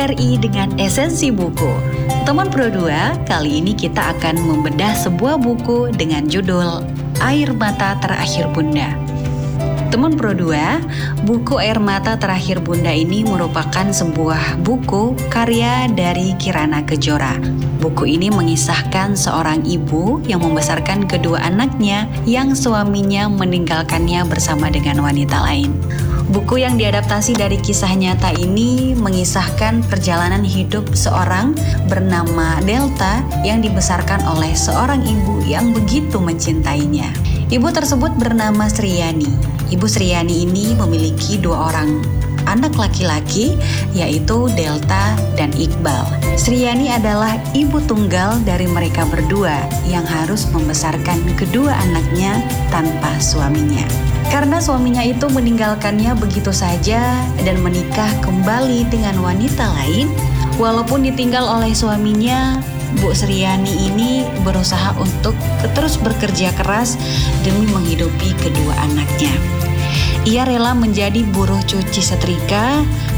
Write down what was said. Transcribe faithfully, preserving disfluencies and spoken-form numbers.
R I dengan esensi buku. Teman Pro dua, kali ini kita akan membedah sebuah buku dengan judul Air Mata Terakhir Bunda. Teman Pro dua, buku Air Mata Terakhir Bunda ini merupakan sebuah buku karya dari Kirana Kejora. Buku ini mengisahkan seorang ibu yang membesarkan kedua anaknya yang suaminya meninggalkannya bersama dengan wanita lain. Buku yang diadaptasi dari kisah nyata ini mengisahkan perjalanan hidup seorang bernama Delta yang dibesarkan oleh seorang ibu yang begitu mencintainya. Ibu tersebut bernama Sriyani. Ibu Sriyani ini memiliki dua orang anak laki-laki, yaitu Delta dan Iqbal. Sriyani adalah ibu tunggal dari mereka berdua yang harus membesarkan kedua anaknya tanpa suaminya. Karena suaminya itu meninggalkannya begitu saja dan menikah kembali dengan wanita lain, walaupun ditinggal oleh suaminya, Bu Sriyani ini berusaha untuk terus bekerja keras demi menghidupi kedua anaknya. Ia rela menjadi buruh cuci setrika